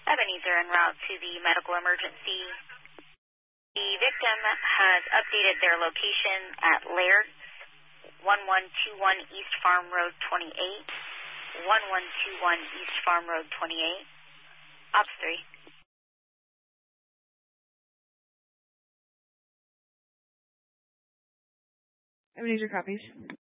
Ebenezer en route to the medical emergency. The victim has updated their location at Laird, 1121 East Farm Road 28, 1121 East Farm Road 28, Ops 3. Ebenezer copies.